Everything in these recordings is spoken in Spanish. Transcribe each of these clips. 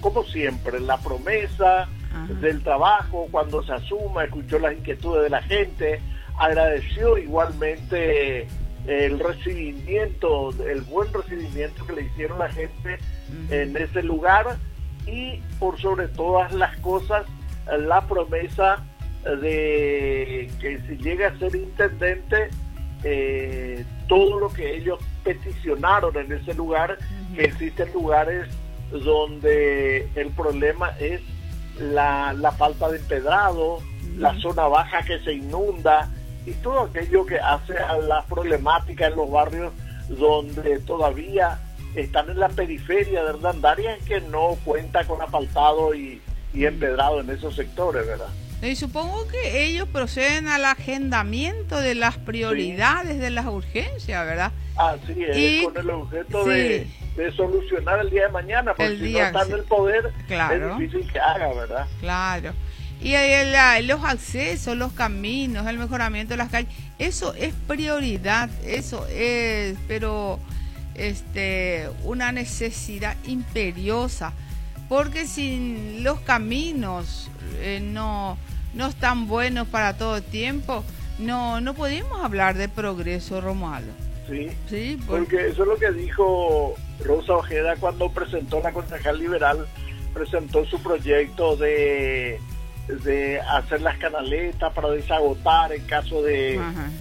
como siempre, la promesa del trabajo, cuando se asuma, escuchó las inquietudes de la gente, agradeció igualmente el recibimiento, el buen recibimiento que le hicieron la gente en ese lugar, y por sobre todas las cosas, la promesa de que si llega a ser intendente, todo lo que ellos peticionaron en ese lugar, que existen lugares donde el problema es la falta de empedrado, la zona baja que se inunda y todo aquello que hace a la problemática en los barrios donde todavía están en la periferia de Hernandarias, que no cuenta con asfaltado y empedrado en esos sectores, ¿verdad? Y supongo que ellos proceden al agendamiento de las prioridades, de las urgencias, ¿verdad? Así es, con el objeto de solucionar el día de mañana, porque si no está en el poder, es difícil que haga, ¿verdad? Claro. Y los accesos, los caminos, el mejoramiento de las calles, eso es prioridad, eso es, pero una necesidad imperiosa, porque sin los caminos no están buenos para todo tiempo, no podemos hablar de progreso, Romualdo. Sí, porque eso es lo que dijo Rosa Ojeda cuando presentó, la concejal liberal presentó su proyecto de hacer las canaletas para desagotar en caso de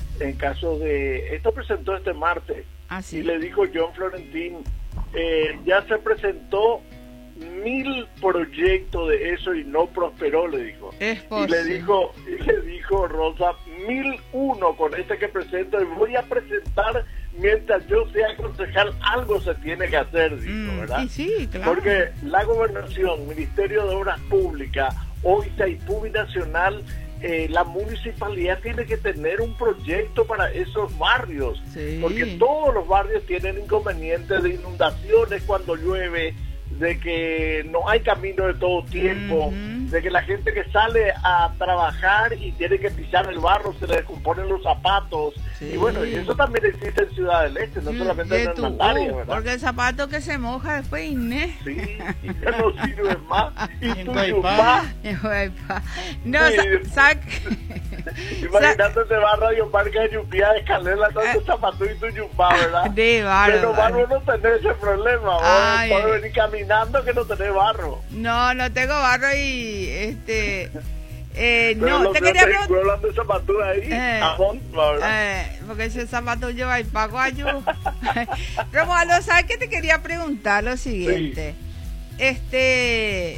esto presentó este martes. Y le dijo John Florentín, ya se presentó 1000 proyectos de eso y no prosperó, le dijo. Y le dijo Rosa, 1001 con este que presento, y voy a presentar mientras yo sea concejal, algo se tiene que hacer, dijo, ¿verdad? Sí, claro. Porque la gobernación, Ministerio de Obras Públicas, OITA y PUBI Nacional, la municipalidad tiene que tener un proyecto para esos barrios, porque todos los barrios tienen inconvenientes de inundaciones cuando llueve, de que no hay camino de todo tiempo, de que la gente que sale a trabajar y tiene que pisar el barro, se le descomponen los zapatos, y bueno, y eso también existe en Ciudad del Este, no solamente en Hernandarias, ¿verdad? Porque el zapato que se moja después, Inés. Sí, y ya no sirve más, y tu yupá. No, imagínate, te va a Radio Parque de Yupía, escalela todo tu zapato y tu yupá, ¿verdad? De barro. Pero barro no tenés ese problema, vos podés venir caminando que no tenés barro. No tengo barro y pero no, te quería preguntar. Hablando de zapatos ahí, porque ese zapato lleva y pago ayuda. Romualdo, ¿sabes qué te quería preguntar? Lo siguiente.